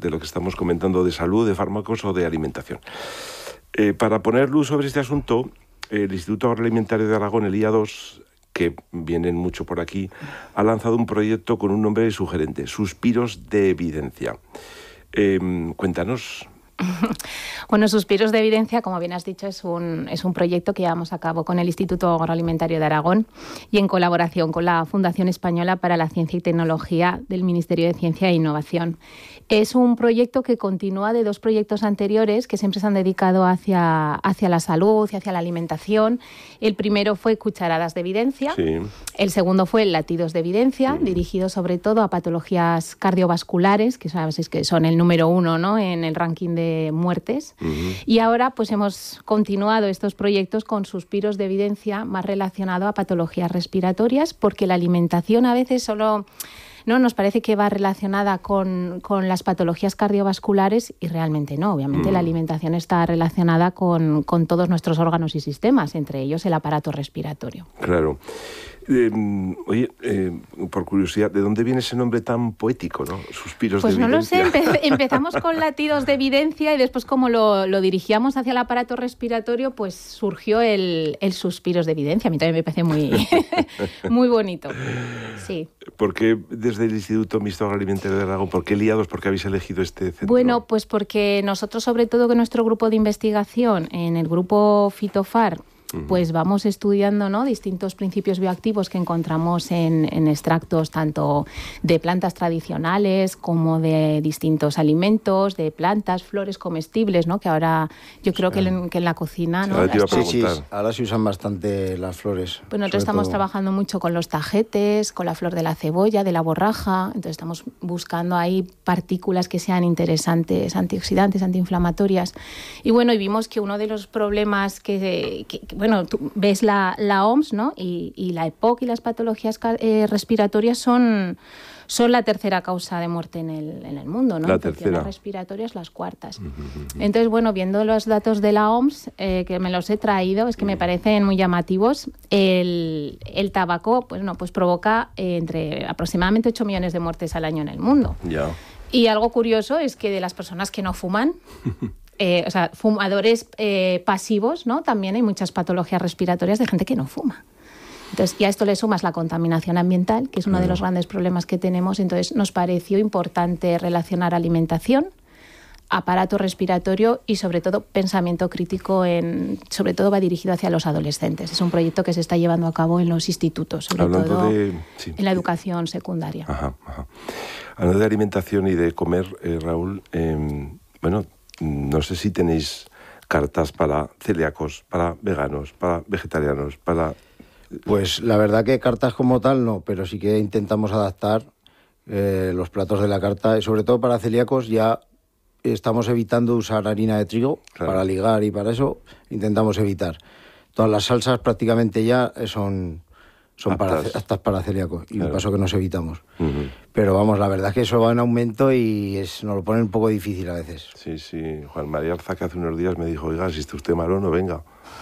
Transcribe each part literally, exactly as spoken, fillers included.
de lo que estamos comentando, de salud, de fármacos o de alimentación. Eh, para poner luz sobre este asunto, el Instituto Agroalimentario de Aragón, el I A dos, que vienen mucho por aquí, ha lanzado un proyecto con un nombre sugerente, Suspiros de Evidencia. Eh, cuéntanos. Bueno, Suspiros de Evidencia, como bien has dicho, es un, es un proyecto que llevamos a cabo con el Instituto Agroalimentario de Aragón y en colaboración con la Fundación Española para la Ciencia y Tecnología del Ministerio de Ciencia e Innovación. Es un proyecto que continúa de dos proyectos anteriores que siempre se han dedicado hacia, hacia la salud y hacia la alimentación. El primero fue Cucharadas de Evidencia. Sí. El segundo fue Latidos de Evidencia, sí. dirigido sobre todo a patologías cardiovasculares, que sabes que son el número uno, ¿no?, en el ranking de muertes. Uh-huh. Y ahora pues hemos continuado estos proyectos con Suspiros de Evidencia más relacionado a patologías respiratorias, porque la alimentación a veces solo... ¿no? Nos parece que va relacionada con, con las patologías cardiovasculares y realmente no. Obviamente mm. la alimentación está relacionada con, con todos nuestros órganos y sistemas, entre ellos el aparato respiratorio. Claro. Eh, oye, eh, por curiosidad, ¿de dónde viene ese nombre tan poético, ¿no? Suspiros pues de Evidencia. Pues no lo sé, Empe- empezamos con Latidos de Evidencia y después como lo, lo dirigíamos hacia el aparato respiratorio, pues surgió el, el Suspiros de Evidencia. A mí también me parece muy, muy bonito. Sí. ¿Por qué desde el Instituto Mixto Agroalimentario de Aragón, por qué I A dos, por qué habéis elegido este centro? Bueno, pues porque nosotros, sobre todo con nuestro grupo de investigación, en el grupo Fitofar, pues vamos estudiando, ¿no?, distintos principios bioactivos que encontramos en, en extractos tanto de plantas tradicionales como de distintos alimentos, de plantas, flores comestibles, ¿no?, que ahora yo creo sí. que, en, que en la cocina... ¿no? Ahora, sí, sí, ahora se usan bastante las flores. Pues nosotros estamos todo. trabajando mucho con los tajetes, con la flor de la cebolla, de la borraja, entonces estamos buscando ahí partículas que sean interesantes, antioxidantes, antiinflamatorias. Y bueno, y vimos que uno de los problemas que... que, que bueno, tú ves la, la O M S, ¿no? Y, y la E P O C y las patologías eh, respiratorias son, son la tercera causa de muerte en el, en el mundo, ¿no? La tercera. Infecciones respiratorias las cuartas. Uh-huh, uh-huh. Entonces, bueno, viendo los datos de la O M S, eh, que me los he traído, es que uh-huh. me parecen muy llamativos. El, el tabaco, pues no, pues provoca eh, entre aproximadamente ocho millones de muertes al año en el mundo. Ya. Yeah. Y algo curioso es que de las personas que no fuman, Eh, o sea, fumadores eh, pasivos, ¿no? También hay muchas patologías respiratorias de gente que no fuma. Entonces, y a esto le sumas la contaminación ambiental, que es uno de los grandes problemas que tenemos. Entonces, nos pareció importante relacionar alimentación, aparato respiratorio y, sobre todo, pensamiento crítico, en, sobre todo va dirigido hacia los adolescentes. Es un proyecto que se está llevando a cabo en los institutos, sobre Hablando todo de, sí. en la educación secundaria. Ajá, ajá. Hablando de alimentación y de comer, eh, Raúl, eh, bueno... no sé si tenéis cartas para celíacos, para veganos, para vegetarianos, para... Pues la verdad que cartas como tal no, pero sí que intentamos adaptar eh, los platos de la carta, y sobre todo para celíacos ya estamos evitando usar harina de trigo, claro. Para ligar y para eso intentamos evitar. Todas las salsas prácticamente ya son... son aptas para, aptas para celíacos y claro. paso que nos evitamos. Uh-huh. Pero vamos, la verdad es que eso va en aumento y es, nos lo pone un poco difícil a veces. Sí, sí. Juan María Arza, que hace unos días me dijo, oiga, si está usted malo, no venga.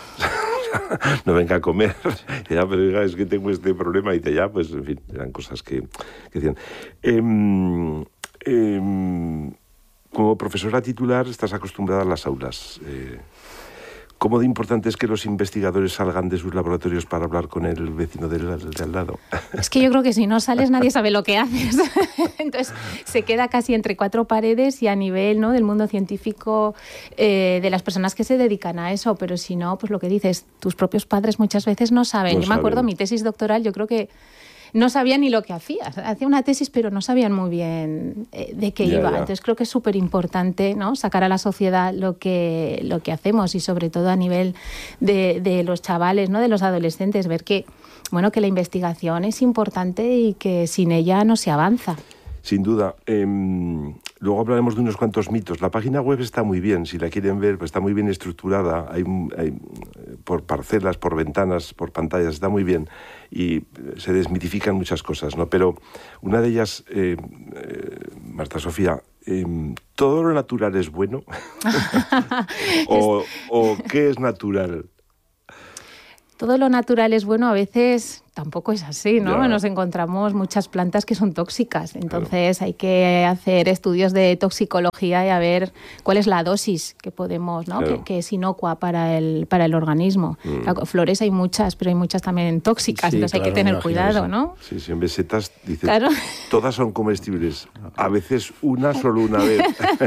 No venga a comer. Y ya, pero oiga, es que tengo este problema. Y dice, ya, pues, en fin, eran cosas que, que decían. Eh, eh, como profesora titular estás acostumbrada a las aulas. Eh, ¿Cómo de importante es que los investigadores salgan de sus laboratorios para hablar con el vecino del, de al lado? Es que yo creo que si no sales nadie sabe lo que haces. Entonces se queda casi entre cuatro paredes y a nivel, ¿no?, del mundo científico, eh, de las personas que se dedican a eso. Pero si no, pues lo que dices, tus propios padres muchas veces no saben. No yo saben. Me acuerdo, mi tesis doctoral, yo creo que no sabían ni lo que hacía. Hacía una tesis, pero no sabían muy bien eh, de qué ya, iba. Ya. Entonces creo que es súper importante, ¿no?, sacar a la sociedad lo que, lo que hacemos y sobre todo a nivel de, de los chavales, ¿no?, de los adolescentes, ver que, bueno, que la investigación es importante y que sin ella no se avanza. Sin duda. Eh, luego hablaremos de unos cuantos mitos. La página web está muy bien, si la quieren ver, pues está muy bien estructurada. Hay, hay por parcelas, por ventanas, por pantallas, está muy bien. Y se desmitifican muchas cosas, ¿no? Pero una de ellas, eh, eh, Marta Sofía, eh, ¿todo lo natural es bueno? o, ¿O qué es natural? todo lo natural es bueno, a veces tampoco es así, ¿no? Ya. Nos encontramos muchas plantas que son tóxicas, entonces claro. hay que hacer estudios de toxicología y a ver cuál es la dosis que podemos, ¿no? Claro. Que, que es inocua para el, para el organismo. Mm. Claro, flores hay muchas, pero hay muchas también tóxicas, sí, entonces claro, hay que tener cuidado, eso. ¿no? Sí, sí, en vez de setas dices, claro. todas son comestibles, a veces una solo una vez.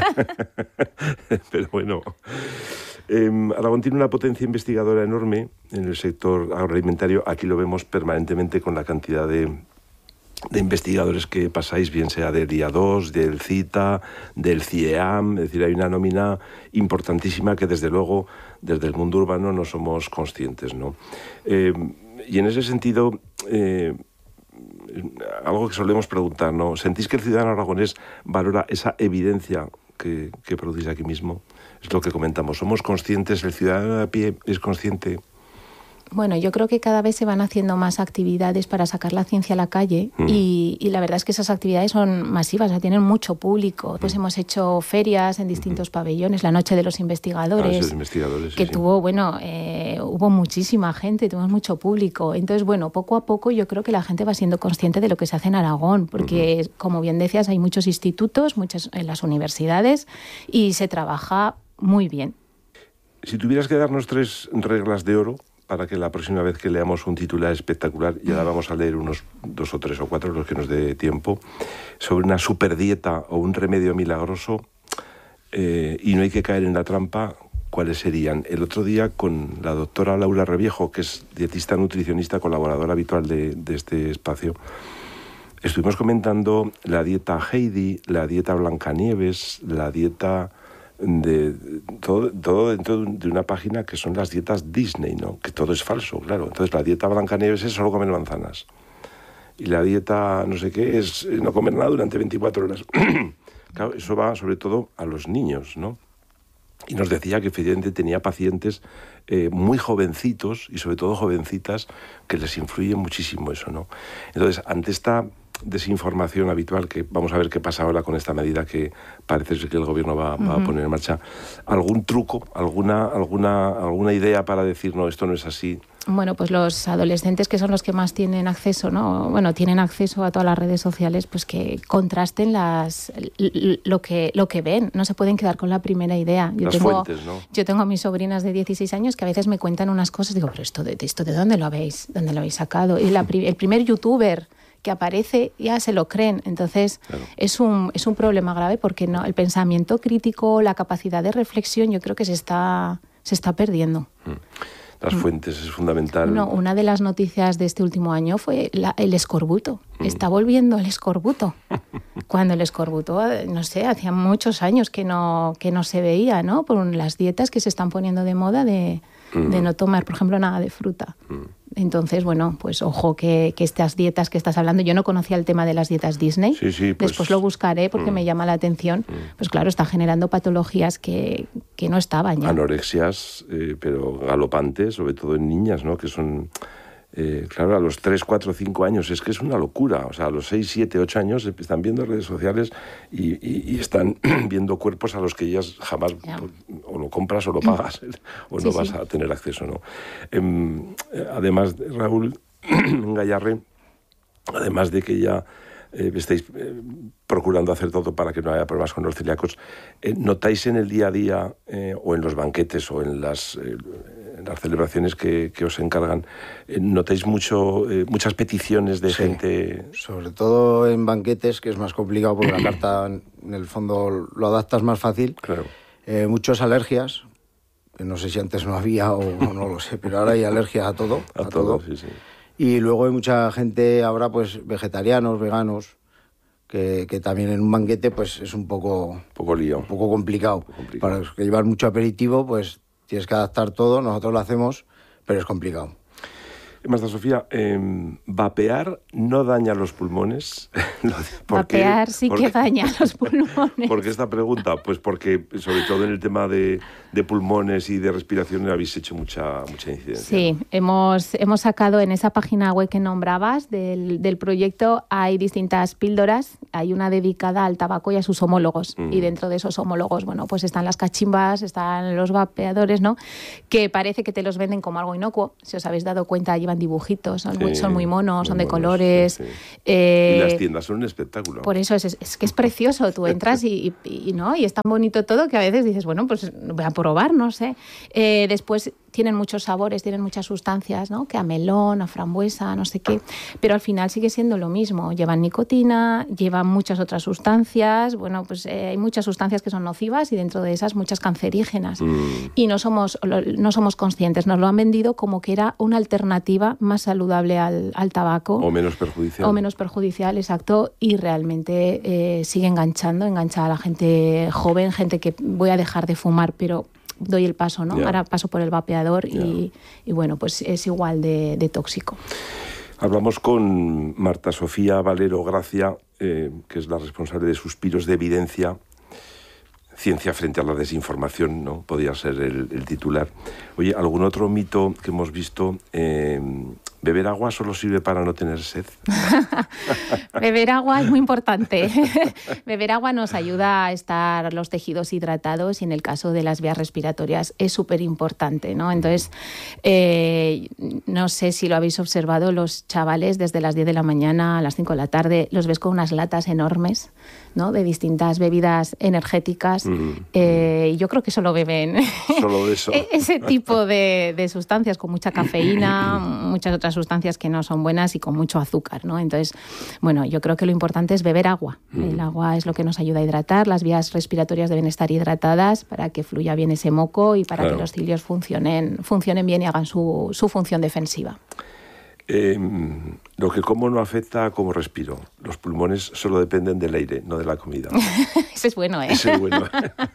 Pero bueno... Eh, Aragón tiene una potencia investigadora enorme en el sector agroalimentario. Aquí lo vemos permanentemente con la cantidad de, de investigadores que pasáis, bien sea del I A dos, del CITA, del CIEAM. Es decir, hay una nómina importantísima que desde luego desde el mundo urbano no somos conscientes, ¿no? Eh, y en ese sentido... Eh, algo que solemos preguntar, ¿no? ¿Sentís que el ciudadano aragonés valora esa evidencia que, que producís aquí mismo? Es lo que comentamos. ¿Somos conscientes? ¿El ciudadano de a pie es consciente? Bueno, yo creo que cada vez se van haciendo más actividades para sacar la ciencia a la calle mm. y, y la verdad es que esas actividades son masivas, o sea, tienen mucho público. Pues mm. hemos hecho ferias en distintos mm. pabellones, la Noche de los Investigadores, ah, los investigadores que sí, tuvo, sí. bueno, eh, hubo muchísima gente, tuvimos mucho público. Entonces, bueno, poco a poco yo creo que la gente va siendo consciente de lo que se hace en Aragón, porque, mm-hmm. como bien decías, hay muchos institutos, muchas en las universidades y se trabaja muy bien. Si tuvieras que darnos tres reglas de oro para que la próxima vez que leamos un titular espectacular, y ahora vamos a leer unos dos o tres o cuatro, los que nos dé tiempo, sobre una superdieta o un remedio milagroso, eh, y no hay que caer en la trampa, ¿cuáles serían? El otro día con la doctora Laura Reviejo, que es dietista nutricionista, colaboradora habitual de, de este espacio, estuvimos comentando la dieta Heidi, la dieta Blancanieves, la dieta... De, de todo, todo dentro de una página que son las dietas Disney, ¿no? Que todo es falso, claro. Entonces la dieta Blancanieves es solo comer manzanas y la dieta no sé qué es no comer nada durante veinticuatro horas. Claro, eso va sobre todo a los niños, ¿no? Y nos decía que efectivamente tenía pacientes eh, muy jovencitos y sobre todo jovencitas que les influye muchísimo eso, ¿no? Entonces, ante esta desinformación habitual, que vamos a ver qué pasa ahora con esta medida que parece ser que el gobierno va, uh-huh. va a poner en marcha, ¿algún truco, alguna, alguna, alguna idea para decir, no, esto no es así? Bueno, pues los adolescentes, que son los que más tienen acceso, ¿no? Bueno, tienen acceso a todas las redes sociales, pues que contrasten las lo que lo que ven. No se pueden quedar con la primera idea. Yo las tengo, fuentes, ¿no? Yo tengo a mis sobrinas de dieciséis años que a veces me cuentan unas cosas, digo, pero esto de, esto de dónde lo habéis, dónde lo habéis sacado. Y la, el primer youtuber que aparece ya se lo creen. Entonces claro. es un es un problema grave porque no, el pensamiento crítico, la capacidad de reflexión, yo creo que se está se está perdiendo. Las fuentes es fundamental. No, una de las noticias de este último año fue la, el escorbuto. Mm. Está volviendo el escorbuto. Cuando el escorbuto, no sé, hacía muchos años que no que no se veía, ¿no? Por las dietas que se están poniendo de moda de, mm. de no tomar, por ejemplo, nada de fruta. Mm. Entonces, bueno, pues ojo que, que estas dietas que estás hablando, yo no conocía el tema de las dietas Disney, sí, sí, pues, después lo buscaré porque mm, me llama la atención, mm. pues claro, está generando patologías que, que no estaban ya. Anorexias, eh, pero galopantes, sobre todo en niñas, ¿no? Que son, eh, claro, a los tres, cuatro, cinco años, es que es una locura, o sea, a los seis, siete, ocho años están viendo redes sociales y, y, y están viendo cuerpos a los que ellas jamás yeah. o lo compras o lo pagas o sí, no vas sí. a tener acceso, ¿no? Eh, además, Raúl Gayarre, además de que ya eh, estáis eh, procurando hacer todo para que no haya problemas con los celíacos, eh, ¿notáis en el día a día eh, o en los banquetes o en las, eh, en las celebraciones que, que os encargan, eh, notáis mucho, eh, muchas peticiones de sí, gente? Sobre todo en banquetes, que es más complicado porque la carta en el fondo lo adaptas más fácil. Claro. Eh, muchas alergias, no sé si antes no había o no lo sé, pero ahora hay alergias a todo. A, a todo, todo, sí, sí. Y luego hay mucha gente ahora, pues, vegetarianos, veganos, que, que también en un banquete, pues, es un poco... Poco lío. Un poco complicado. Poco complicado. Para los que llevan mucho aperitivo, pues, tienes que adaptar todo, nosotros lo hacemos, pero es complicado. Marta Sofía, eh, ¿vapear no daña los pulmones? Vapear sí porque, que daña los pulmones. ¿Por qué esta pregunta? Pues porque, sobre todo en el tema de, de pulmones y de respiración, habéis hecho mucha, mucha incidencia. Sí, ¿no? hemos, hemos sacado en esa página web que nombrabas del, del proyecto, hay distintas píldoras, hay una dedicada al tabaco y a sus homólogos, mm. y dentro de esos homólogos, bueno, pues están las cachimbas, están los vapeadores, ¿no? Que parece que te los venden como algo inocuo, si os habéis dado cuenta, llevan dibujitos, son, sí, muy, son muy monos, muy son de monos, colores. Sí, sí. Eh, y las tiendas son un espectáculo. Por eso es, es, es que es precioso, tú entras y, y, y, ¿no? y es tan bonito todo que a veces dices, bueno, pues voy a probar, no sé. Eh, después tienen muchos sabores, tienen muchas sustancias, ¿no? Que a melón, a frambuesa, no sé qué, pero al final sigue siendo lo mismo. Llevan nicotina, llevan muchas otras sustancias, bueno, pues eh, hay muchas sustancias que son nocivas y dentro de esas muchas cancerígenas. Mm. Y no somos, no somos conscientes, nos lo han vendido como que era una alternativa más saludable al, al tabaco. O menos perjudicial. O menos perjudicial, exacto, y realmente eh, sigue enganchando, engancha a la gente joven, gente que voy a dejar de fumar, pero doy el paso, ¿no? Yeah. Ahora paso por el vapeador yeah. y, y bueno, pues es igual de, de tóxico. Hablamos con Marta Sofía Valero Gracia, eh, que es la responsable de Suspiros de Evidencia, Ciencia frente a la desinformación, ¿no? Podría ser el, el titular. Oye, ¿algún otro mito que hemos visto? Eh, ¿Beber agua solo sirve para no tener sed? Beber agua es muy importante. Beber agua nos ayuda a estar los tejidos hidratados y en el caso de las vías respiratorias es súper importante, ¿no? Entonces, eh, no sé si lo habéis observado, los chavales desde las diez de la mañana a las cinco de la tarde los ves con unas latas enormes, ¿no? De distintas bebidas energéticas. Mm. Eh, yo creo que solo beben solo de eso. ese tipo de, de sustancias con mucha cafeína, muchas otras sustancias que no son buenas y con mucho azúcar, ¿no? Entonces, bueno, yo creo que lo importante es beber agua. Mm. El agua es lo que nos ayuda a hidratar, las vías respiratorias deben estar hidratadas para que fluya bien ese moco y para claro. que los cilios funcionen, funcionen bien y hagan su, su función defensiva. Eh, lo que como no afecta a cómo respiro. Los pulmones solo dependen del aire, no de la comida. Eso es bueno, ¿eh? Eso es bueno.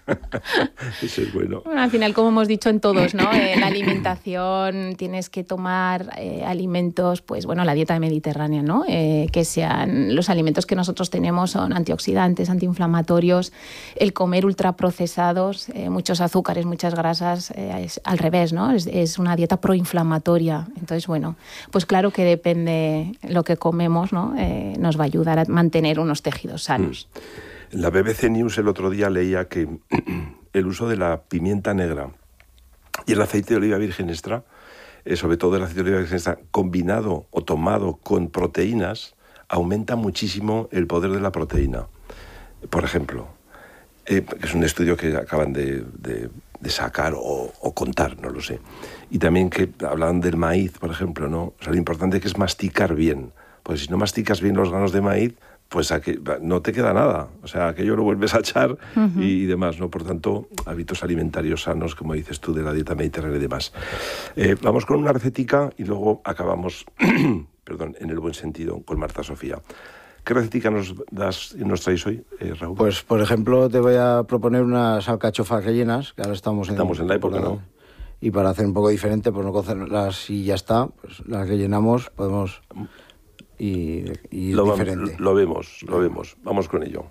Eso es bueno. Bueno, al final, como hemos dicho en todos, ¿no? Eh, la alimentación, tienes que tomar eh, alimentos, pues bueno, la dieta mediterránea, ¿no? Eh, que sean, los alimentos que nosotros tenemos son antioxidantes, antiinflamatorios. El comer ultraprocesados, eh, muchos azúcares, muchas grasas, eh, es al revés, ¿no? Es, es una dieta proinflamatoria. Entonces, bueno, pues claro, Claro que depende lo que comemos, ¿no? Eh, nos va a ayudar a mantener unos tejidos sanos. En la B B C News el otro día leía que el uso de la pimienta negra y el aceite de oliva virgen extra, eh, sobre todo el aceite de oliva virgen extra, combinado o tomado con proteínas, aumenta muchísimo el poder de la proteína. Por ejemplo, eh, es un estudio que acaban de... de de sacar o, o contar, no lo sé. Y también que hablan del maíz, por ejemplo, ¿no? O sea, lo importante que es masticar bien. Pues si no masticas bien los granos de maíz, pues aquí, no te queda nada. O sea, aquello lo vuelves a echar uh-huh. y demás, ¿no? Por tanto, hábitos alimentarios sanos, como dices tú, de la dieta mediterránea y demás. Eh, vamos con una recetica y luego acabamos, perdón, en el buen sentido, con Marta Sofía. ¿Qué recetica nos, das, nos traéis hoy, eh, Raúl? Pues, por ejemplo, te voy a proponer unas alcachofas rellenas, que ahora estamos en... Estamos en la época, ¿no? Y para hacer un poco diferente, pues no cocerlas y ya está, pues las rellenamos, podemos... Y, y lo, diferente. Lo, lo vemos, lo vemos. Vamos con ello.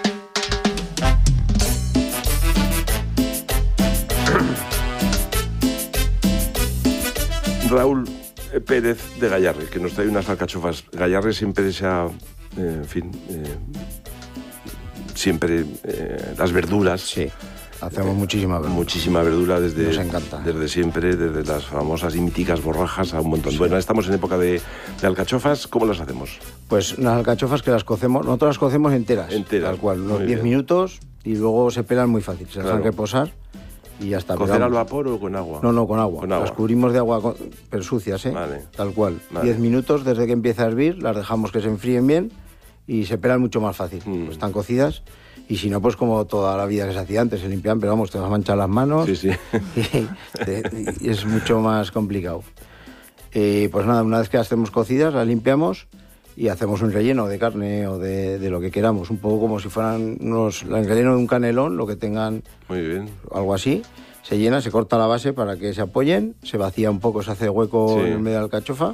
Raúl Pérez de Gallarre, que nos trae unas alcachofas. Gallarre siempre se ha... Eh, en fin, eh, siempre eh, las verduras. Sí, hacemos muchísima verdura. Muchísima verdura desde, Nos encanta. desde siempre, desde las famosas y míticas borrajas a un montón. Sí. Bueno, estamos en época de, de alcachofas. ¿Cómo las hacemos? Pues unas alcachofas que las cocemos, nosotros las cocemos enteras. Enteras. Tal cual, unos diez minutos y luego se pelan muy fácil. Se dejan claro. reposar y ya está. ¿Cocer al vapor o con agua? No, no, con agua. Con agua. Las cubrimos de agua, con, pero sucias, ¿eh? Vale. Tal cual. Vale. diez minutos desde que empieza a hervir, las dejamos que se enfríen bien y se pelan mucho más fácil. Mm. Pues están cocidas y si no, pues como toda la vida que se hacía antes, se limpian, pero vamos, te vas a manchar las manos. Sí, sí. Y, te, y es mucho más complicado. Eh, pues nada, una vez que las tenemos cocidas, las limpiamos y hacemos un relleno de carne o de, de lo que queramos, un poco como si fueran unos, el relleno de un canelón, lo que tengan. Muy bien. Algo así. Se llena, se corta la base para que se apoyen, se vacía un poco, se hace hueco sí. en medio de la alcachofa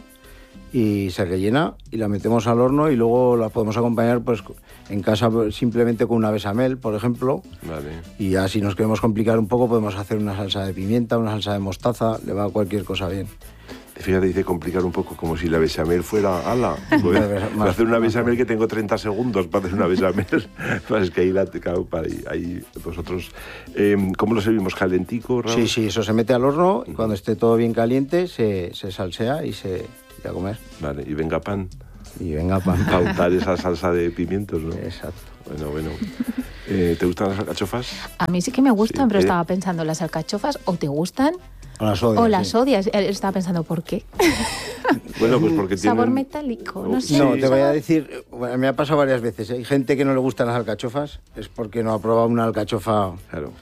y se rellena y la metemos al horno y luego la podemos acompañar pues en casa simplemente con una bechamel, por ejemplo. Vale. Y ya si nos queremos complicar un poco podemos hacer una salsa de pimienta, una salsa de mostaza, le va cualquier cosa bien. Fíjate, dice complicar un poco, como si la bechamel fuera... ¡Hala! Voy a hacer una bechamel que tengo treinta segundos para hacer una bechamel. Es que ahí, la, claro, para ahí, ahí vosotros... Eh, ¿Cómo lo servimos? ¿Calentico, Raúl? Sí, sí, eso se mete al horno y cuando esté todo bien caliente se, se salsea y se... y a comer. Vale, y venga pan. Y venga pan. Para untar esa salsa de pimientos, ¿no? Exacto. Bueno, bueno. Eh, ¿Te gustan las alcachofas? A mí sí que me gustan, Sí, pero ¿eh? estaba pensando, ¿las alcachofas o te gustan O las odias. o las sí. odias? Eh, Estaba pensando, ¿por qué? Bueno, pues porque tienen... Sabor metálico, no sé. No, Sí. te voy a decir, bueno, me ha pasado varias veces. ¿eh? Hay gente que no le gustan las alcachofas, es porque no ha probado una alcachofa Claro.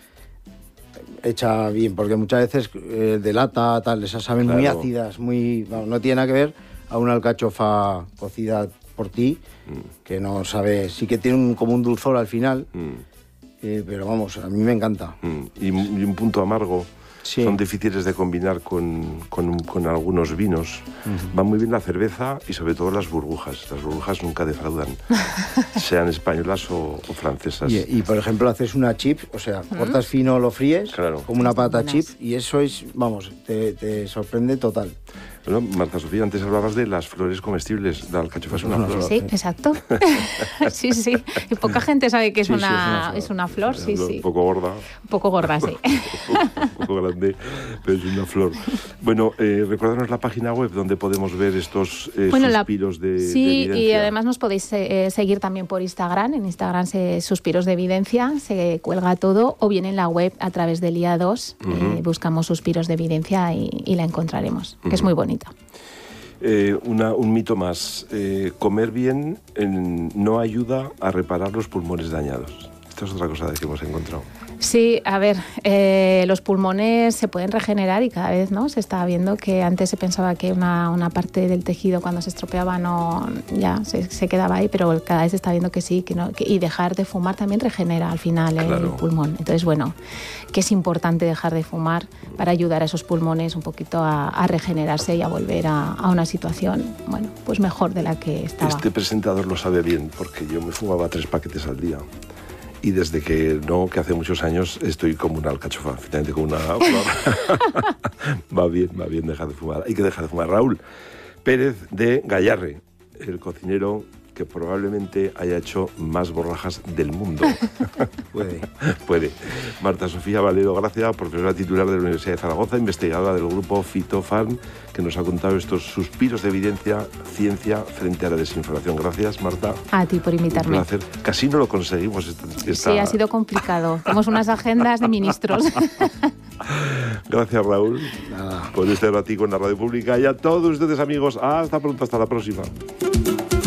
hecha bien, porque muchas veces eh, de lata, tal, esas saben muy Claro. ácidas, muy, no, no tiene nada que ver a una alcachofa cocida por ti, Mm. que no sabe, sí que tiene un, como un dulzor al final, Mm, eh, pero vamos, a mí me encanta. mm. Y, y un punto amargo. Sí. Son difíciles de combinar con, con, con algunos vinos. Va muy bien la cerveza y sobre todo las burbujas. Las burbujas nunca defraudan, sean españolas o, o francesas. Y, y, por ejemplo, haces una chip, o sea, cortas fino, lo fríes, Claro. como una pata Buenas. chip, y eso es, vamos, te, te sorprende total. Bueno, Marta Sofía, antes hablabas de las flores comestibles. La alcachofa es una Una flor. flor. Sí, exacto. sí, sí. Y poca gente sabe que es, Sí, sí, una, es una flor. es una flor, sí, sí. Un poco gorda, Un poco gorda, sí. un poco grande, pero es una flor. Bueno, eh, recuérdanos la página web donde podemos ver estos eh, Bueno, la- suspiros de, de Sí, y evidencia. además nos podéis eh, seguir también por Instagram. En Instagram se Suspiros de Evidencia, se cuelga todo, o bien en la web a través del I A dos, eh, buscamos Suspiros de Evidencia y, y la encontraremos, que es muy bonita. Eh, una, un mito más. Eh, comer bien en- no ayuda a reparar los pulmones dañados. Esta es otra cosa que hemos encontrado. Sí, a ver, eh, los pulmones se pueden regenerar y cada vez no se está viendo que antes se pensaba que una, una parte del tejido cuando se estropeaba no ya se, se quedaba ahí, pero cada vez se está viendo que sí, que no, que, y dejar de fumar también regenera al final el Claro. pulmón. Entonces, bueno, que es importante dejar de fumar para ayudar a esos pulmones un poquito a, a regenerarse y a volver a, a una situación, bueno, pues mejor de la que estaba. Este presentador lo sabe bien porque yo me fumaba tres paquetes al día. Y desde que no, que hace muchos años, estoy como una alcachofa, finalmente como una flor. Va bien, va bien dejar de fumar. Hay que dejar de fumar. Raúl Pérez de Gallarre, el cocinero que probablemente haya hecho más borrajas del mundo. Puede. Puede. Marta Sofía Valero Gracia, profesora titular de la Universidad de Zaragoza, investigadora del grupo Fitofarm, que nos ha contado estos suspiros de evidencia, ciencia frente a la desinformación. Gracias, Marta. A ti por Un invitarme. placer. Casi no lo conseguimos. Esta, esta- Sí, ha sido complicado. Tenemos unas agendas de ministros. Gracias, Raúl, Nada. por este ratico en la radio pública. Y a todos ustedes, amigos, hasta pronto, hasta la próxima.